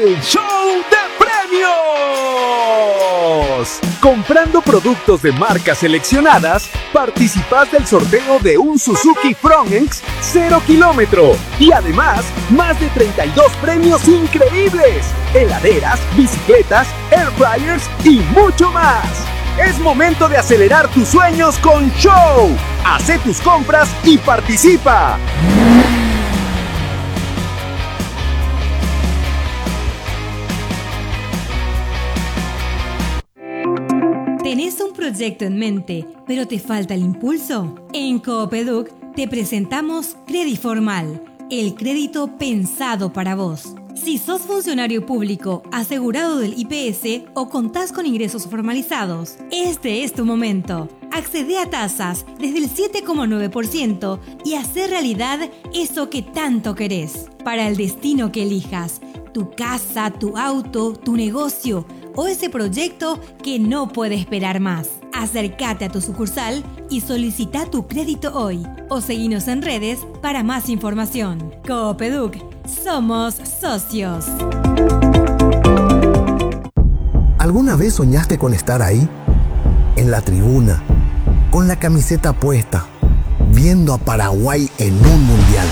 el show de premios. Comprando productos de marcas seleccionadas, participas del sorteo de un Suzuki Frontex 0 kilómetro y además más de 32 premios increíbles, heladeras, bicicletas, air fryers y mucho más. Es momento de acelerar tus sueños con Show. Haz tus compras y participa. ¿Tenés un proyecto en mente, pero te falta el impulso? En Coopeduc te presentamos Crediformal, el crédito pensado para vos. Si sos funcionario público, asegurado del IPS o contás con ingresos formalizados, este es tu momento. Accede a tasas desde el 7,9% y hacer realidad eso que tanto querés. Para el destino que elijas, tu casa, tu auto, tu negocio o ese proyecto que no puede esperar más. Acércate a tu sucursal y solicita tu crédito hoy. O seguinos en redes para más información. Coopeduc, somos socios. ¿Alguna vez soñaste con estar ahí? En la tribuna, con la camiseta puesta, viendo a Paraguay en un mundial.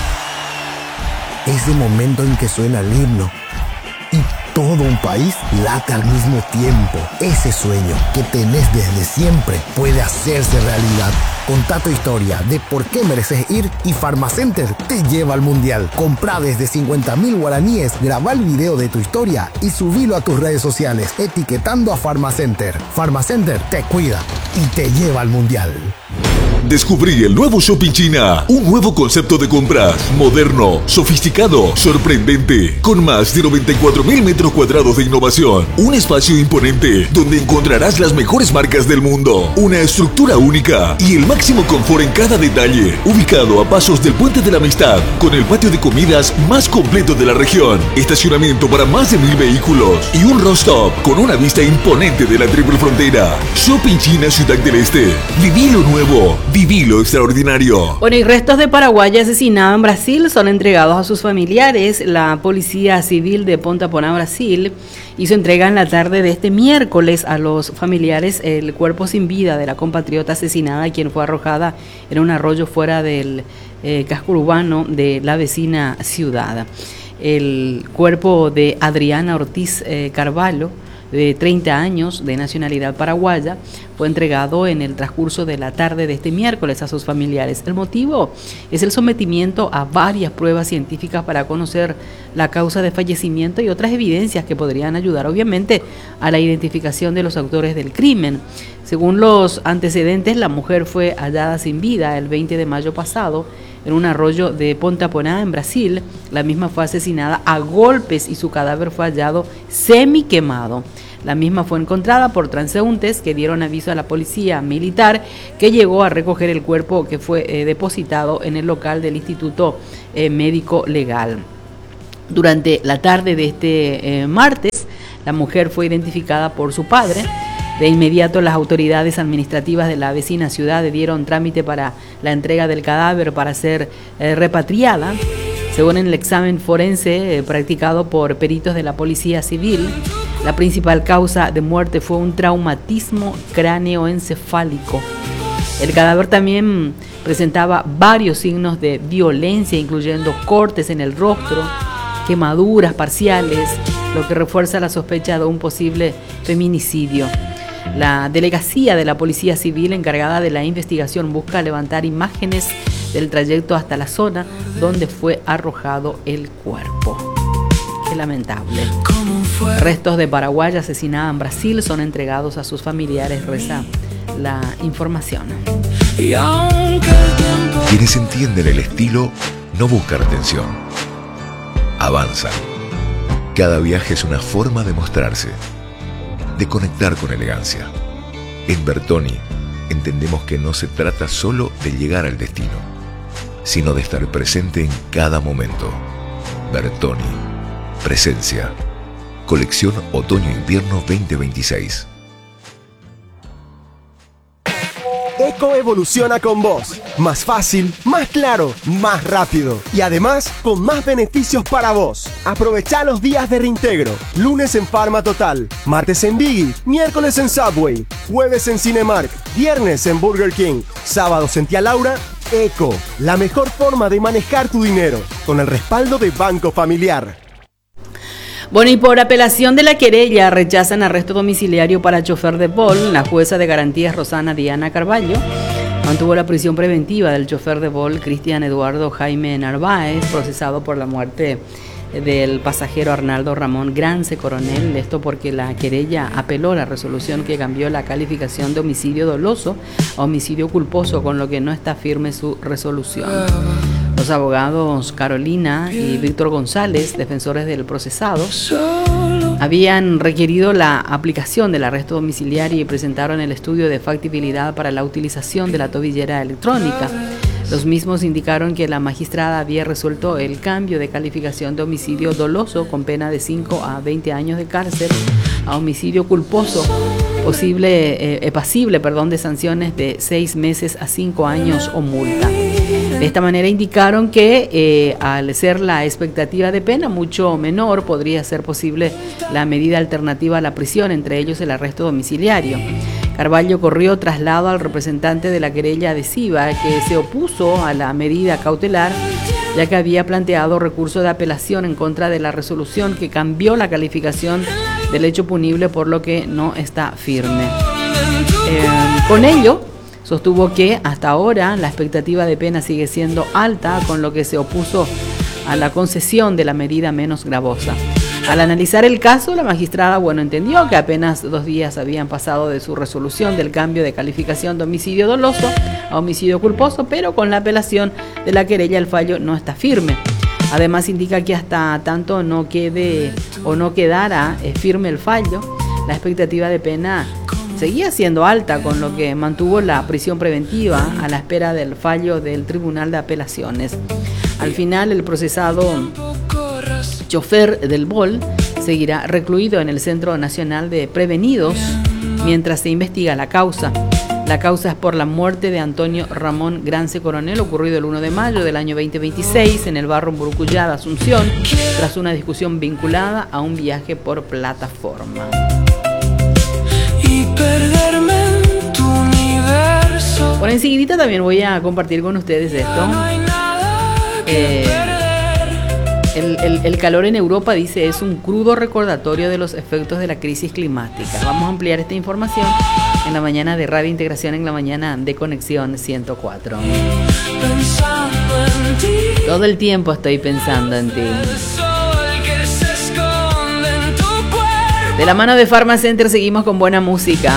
Ese momento en que suena el himno y todo un país late al mismo tiempo. Ese sueño que tenés desde siempre puede hacerse realidad. Contá tu historia de por qué mereces ir y Farmacenter te lleva al mundial. Comprá desde 50.000 guaraníes, grabá el video de tu historia y subilo a tus redes sociales etiquetando a Farmacenter. Farmacenter te cuida y te lleva al mundial. Descubrí el nuevo Shopping China, un nuevo concepto de compras, moderno, sofisticado, sorprendente, con más de 94.000 metros cuadrados de innovación, un espacio imponente donde encontrarás las mejores marcas del mundo, una estructura única y el máximo confort en cada detalle, ubicado a pasos del Puente de la Amistad, con el patio de comidas más completo de la región, estacionamiento para más de 1.000 vehículos y un rooftop con una vista imponente de la Triple Frontera. Shopping China Ciudad del Este, viví lo nuevo. Viví lo extraordinario. Bueno, y restos de paraguaya asesinado en Brasil son entregados a sus familiares. La Policía Civil de Ponta Porã, Brasil, hizo entrega en la tarde de este miércoles a los familiares el cuerpo sin vida de la compatriota asesinada, quien fue arrojada en un arroyo fuera del casco urbano de la vecina ciudad. El cuerpo de Adriana Ortiz Carvalho, de 30 años, de nacionalidad paraguaya, fue entregado en el transcurso de la tarde de este miércoles a sus familiares. El motivo es el sometimiento a varias pruebas científicas para conocer la causa de fallecimiento y otras evidencias que podrían ayudar, obviamente, a la identificación de los autores del crimen. Según los antecedentes, la mujer fue hallada sin vida el 20 de mayo pasado en un arroyo de Ponta Porã, en Brasil. La misma fue asesinada a golpes y su cadáver fue hallado semi-quemado. La misma fue encontrada por transeúntes que dieron aviso a la policía militar, que llegó a recoger el cuerpo que fue depositado en el local del Instituto Médico Legal. Durante la tarde de este martes, la mujer fue identificada por su padre. De inmediato, las autoridades administrativas de la vecina ciudad dieron trámite para la entrega del cadáver para ser repatriada. Según el examen forense practicado por peritos de la Policía Civil, la principal causa de muerte fue un traumatismo cráneoencefálico. El cadáver también presentaba varios signos de violencia, incluyendo cortes en el rostro, quemaduras parciales, lo que refuerza la sospecha de un posible feminicidio. La delegación de la Policía Civil encargada de la investigación busca levantar imágenes del trayecto hasta la zona donde fue arrojado el cuerpo. Qué lamentable. Restos de paraguaya asesinada en Brasil son entregados a sus familiares, reza la información. Quienes entienden el estilo no buscan atención, avanzan. Cada viaje es una forma de mostrarse, de conectar con elegancia. En Bertoni entendemos que no se trata solo de llegar al destino, sino de estar presente en cada momento. Bertoni, presencia. Colección Otoño-Invierno 2026. Eco evoluciona con vos. Más fácil, más claro, más rápido. Y además, con más beneficios para vos. Aprovecha los días de reintegro. Lunes en Pharma Total, martes en Biggie, miércoles en Subway, jueves en Cinemark, viernes en Burger King, sábados en Tía Laura. Eco, la mejor forma de manejar tu dinero. Con el respaldo de Banco Familiar. Bueno, y por apelación de la querella rechazan arresto domiciliario para chofer de Bolt. La jueza de garantías Rosana Diana Carballo mantuvo la prisión preventiva del chofer de Bolt, Cristian Eduardo Jaime Narváez, procesado por la muerte del pasajero Arnaldo Ramón Grance Coronel. Esto porque la querella apeló la resolución que cambió la calificación de homicidio doloso a homicidio culposo, con lo que no está firme su resolución. Los abogados Carolina y Víctor González, defensores del procesado, habían requerido la aplicación del arresto domiciliario y presentaron el estudio de factibilidad para la utilización de la tobillera electrónica. Los mismos indicaron que la magistrada había resuelto el cambio de calificación de homicidio doloso con pena de 5 a 20 años de cárcel a homicidio culposo pasible de sanciones de 6 meses a 5 años o multa. De esta manera indicaron que al ser la expectativa de pena mucho menor, podría ser posible la medida alternativa a la prisión, entre ellos el arresto domiciliario. Carballo corrió traslado al representante de la querella adhesiva, que se opuso a la medida cautelar, ya que había planteado recurso de apelación en contra de la resolución que cambió la calificación del hecho punible, por lo que no está firme. Con ello, sostuvo que hasta ahora la expectativa de pena sigue siendo alta, con lo que se opuso a la concesión de la medida menos gravosa. Al analizar el caso, la magistrada entendió que apenas 2 días habían pasado de su resolución del cambio de calificación de homicidio doloso a homicidio culposo, pero con la apelación de la querella el fallo no está firme. Además, indica que hasta tanto no quede o no quedara firme el fallo, la expectativa de pena seguía siendo alta, con lo que mantuvo la prisión preventiva a la espera del fallo del Tribunal de Apelaciones. Al final, el procesado chofer del Bolt seguirá recluido en el Centro Nacional de Prevenidos mientras se investiga la causa. La causa es por la muerte de Antonio Ramón Grance Coronel, ocurrido el 1 de mayo del año 2026 en el barrio Burucuyá de Asunción, tras una discusión vinculada a un viaje por plataforma. Por enseguidita también voy a compartir con ustedes esto. El calor en Europa, dice, es un crudo recordatorio de los efectos de la crisis climática. Vamos a ampliar esta información en la mañana de Radio Integración, en la mañana de Conexión 104. Todo el tiempo estoy pensando en ti. De la mano de Pharma Center seguimos con buena música.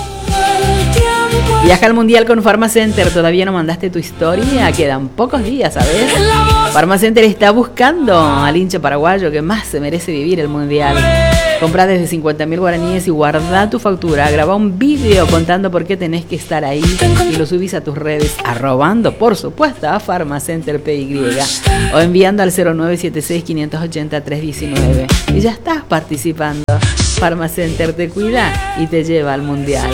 Viaja al Mundial con Pharma Center. ¿Todavía no mandaste tu historia? Quedan pocos días, ¿sabes? Pharma Center está buscando al hincha paraguayo que más se merece vivir el Mundial. Compra desde 50.000 guaraníes y guarda tu factura. Graba un vídeo contando por qué tenés que estar ahí y lo subís a tus redes, arrobando, por supuesto, a Pharma Center PY o enviando al 0976-580-319. Y ya estás participando. Pharma Center te cuida y te lleva al Mundial.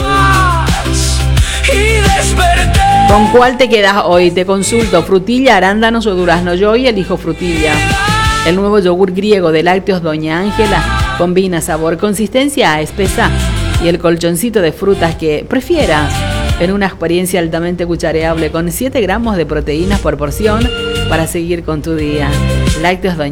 ¿Con cuál te quedas hoy? Te consulto: frutilla, arándanos o durazno. Yo hoy elijo frutilla. El nuevo yogur griego de lácteos Doña Ángela combina sabor, consistencia espesa y el colchoncito de frutas que prefieras en una experiencia altamente cuchareable con 7 gramos de proteínas por porción para seguir con tu día. Lácteos Doña